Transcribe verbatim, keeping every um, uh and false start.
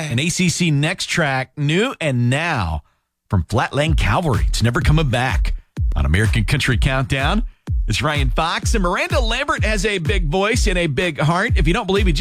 An A C C Next track, new and now from Flatland Cavalry. It's never coming back. On American Country Countdown, it's Ryan Fox, and Miranda Lambert has a big voice and a big heart. If you don't believe me,